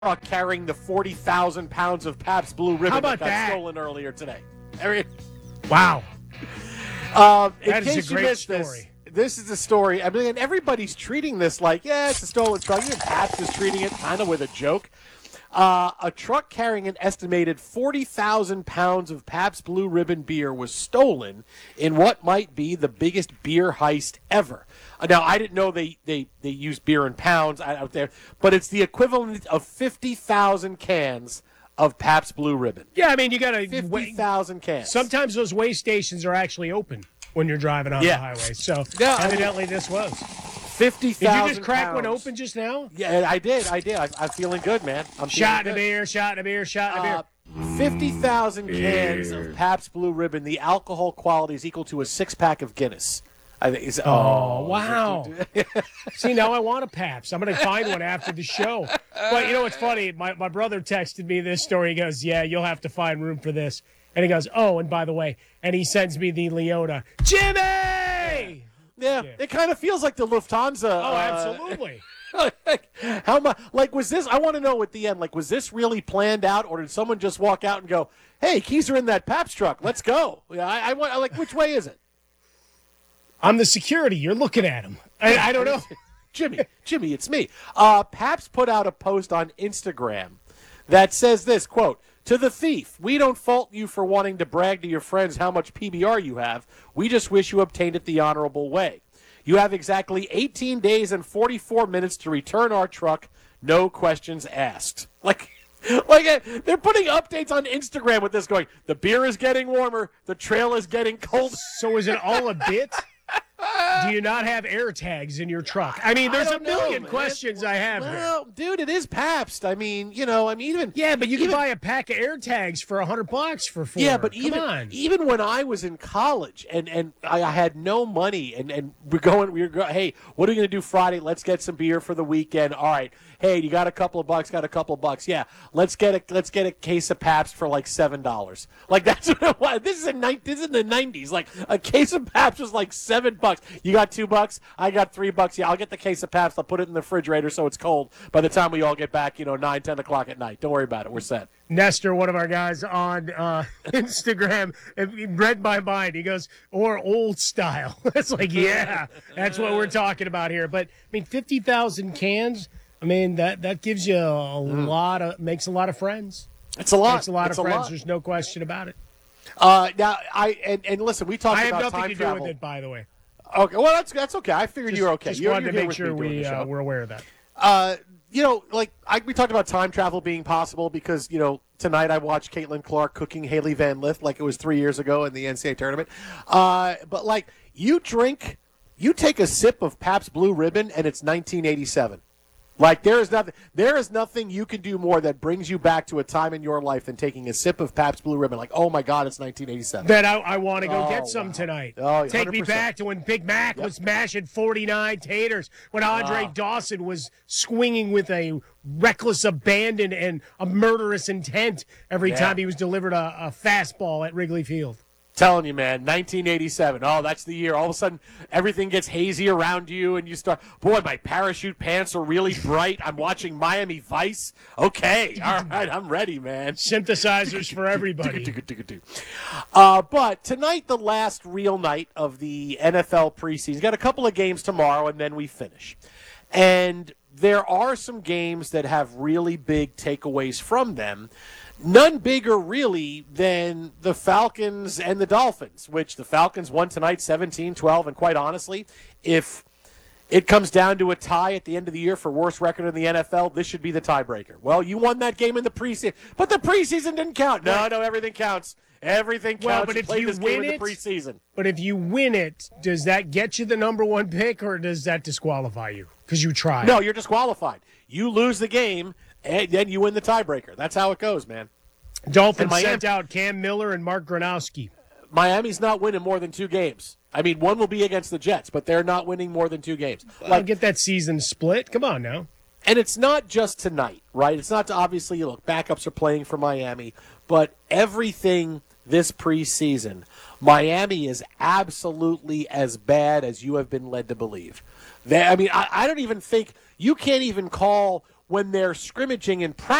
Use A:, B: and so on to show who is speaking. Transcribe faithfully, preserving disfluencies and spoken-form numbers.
A: truck carrying the forty thousand pounds of Pabst Blue Ribbon
B: How about
A: that got
B: that?
A: stolen earlier today. I mean,
B: wow.
A: Um, in
B: That is
A: case
B: a great
A: you missed
B: story.
A: This, this is the story. I mean, and everybody's treating this like, yeah, it's a stolen truck. Even Pabst is treating it kind of with a joke. Uh, a truck carrying an estimated forty thousand pounds of Pabst Blue Ribbon beer was stolen in what might be the biggest beer heist ever. Uh, now, I didn't know they, they, they use beer in pounds out there, but it's the equivalent of fifty thousand cans of Pabst Blue Ribbon.
B: Yeah, I mean, you got to
A: fifty thousand cans.
B: Sometimes those weigh stations are actually open when you're driving on
A: Yeah.
B: the highway. So
A: Yeah, I mean-
B: evidently this was.
A: fifty thousand
B: Did you just crack one
A: pounds.
B: open just now?
A: Yeah, I did. I did. I, I'm feeling good, man. I'm
B: Shot
A: feeling
B: in a
A: good.
B: beer, shot in a beer, shot in a beer.
A: Uh, fifty thousand cans of Pabst Blue Ribbon. The alcohol quality is equal to a six-pack of Guinness. I think. Is,
B: Oh, wow. See, now I want a Pabst. I'm going to find one after the show. But you know what's funny? My, my brother texted me this story. He goes, yeah, you'll have to find room for this. And he goes, oh, and by the way, and he sends me the Leota. Jimmy!
A: Yeah,
B: Yeah.
A: it kind of feels like the Lufthansa.
B: Oh,
A: uh,
B: absolutely.
A: like, how much? Like, was this? I want to know at the end. Like, was this really planned out, or did someone just walk out and go, "Hey, keys are in that Pabst truck. Let's go." Yeah, I, I want. Like, which way is it?
B: I'm the security. You're looking at him. I, I don't know.
A: Jimmy, Jimmy, it's me. Uh, Pabst put out a post on Instagram that says this, quote, "To the thief, we don't fault you for wanting to brag to your friends how much P B R you have. We just wish you obtained it the honorable way. You have exactly eighteen days and forty-four minutes to return our truck. No questions asked." Like, like uh, they're putting updates on Instagram with this going, the beer is getting warmer, the trail is getting cold.
B: So is it all a bit? Do you not have air tags in your truck? I mean, there's
A: I
B: a
A: don't know,
B: million
A: man.
B: questions I have here.
A: Well, dude, it is Pabst. I mean, you know, I mean, even
B: Yeah, but you
A: even,
B: can buy a pack of air tags for a hundred bucks for four.
A: Yeah, but
B: Come
A: even
B: on.
A: even when I was in college and and I, I had no money and and we're going, we we're going. Hey, what are we gonna do Friday? Let's get some beer for the weekend. All right. Hey, you got a couple of bucks? Got a couple of bucks? Yeah. Let's get a let's get a case of Pabst for like seven dollars. Like that's what it was. This is in ni- this is in the nineties. Like a case of Pabst was like seven bucks. You got two bucks? I got three bucks. Yeah, I'll get the case of Pabst. I'll put it in the refrigerator so it's cold. By the time we all get back, you know, nine, ten o'clock at night. Don't worry about it. We're set.
B: Nestor, one of our guys on uh, Instagram, he read my mind. He goes, or old style. It's like, yeah, that's what we're talking about here. But, I mean, fifty thousand cans, I mean, that, that gives you a
A: Mm.
B: lot of, makes a lot of friends.
A: It's a lot.
B: Makes a lot
A: it's
B: of
A: a
B: friends.
A: lot.
B: There's no question about it.
A: Uh, now I and, and listen, we talked
B: I have
A: about
B: nothing
A: time
B: to do
A: travel.
B: with it, by the way.
A: Okay, well that's that's okay. I figured
B: Just,
A: you were okay.
B: Just
A: you're,
B: wanted
A: you're
B: to
A: here
B: make
A: with
B: sure
A: me doing
B: we,
A: the
B: uh,
A: show.
B: we're aware of that.
A: Uh, you know, like I, we talked about time travel being possible because you know tonight I watched Caitlin Clark cooking Haley Van Lith like it was three years ago in the N C double A tournament. Uh, but like you drink, you take a sip of Pabst Blue Ribbon and it's nineteen eighty-seven. Like there is nothing, there is nothing you can do more that brings you back to a time in your life than taking a sip of Pabst Blue Ribbon. Like, oh my God, it's nineteen eighty-seven.
B: That I, I want to go
A: Oh,
B: get some
A: wow.
B: tonight.
A: Oh,
B: Take me
A: one hundred percent.
B: back to when Big Mac
A: Yep.
B: was mashing forty-nine taters, when Andre
A: Wow.
B: Dawson was swinging with a reckless abandon and a murderous intent every
A: Yeah.
B: time he was delivered a, a fastball at Wrigley Field.
A: Telling you, man, nineteen eighty-seven. Oh, that's the year. All of a sudden, everything gets hazy around you, and you start, boy, my parachute pants are really bright. I'm watching Miami Vice. Okay, all right, I'm ready, man.
B: Synthesizers for everybody.
A: Uh, but tonight, the last real night of the N F L preseason. Got a couple of games tomorrow, and then we finish. And there are some games that have really big takeaways from them. None bigger, really, than the Falcons and the Dolphins, which the Falcons won tonight seventeen twelve. And quite honestly, if it comes down to a tie at the end of the year for worst record in the N F L, this should be the tiebreaker. Well, you won that game in the preseason, but the preseason didn't count. No, no, everything counts. Everything counts.
B: Well, but if
A: played
B: you
A: this
B: win
A: game
B: it,
A: in the preseason.
B: But if you win it, does that get you the number one pick, or does that disqualify you because you tried?
A: No, you're disqualified. You lose the game, and then you win the tiebreaker. That's how it goes, man.
B: Dolphins
A: And Miami-
B: sent out Cam Miller and Mark Gronowski.
A: Miami's not winning more than two games. I mean, one will be against the Jets, but they're not winning more than two games.
B: I'll
A: Like,
B: get that season split. Come on now.
A: and it's not just tonight, right? It's not to obviously, look, backups are playing for Miami, but everything this preseason, Miami is absolutely as bad as you have been led to believe. They, I mean, I, I don't even think, you can't even call when they're scrimmaging in practice.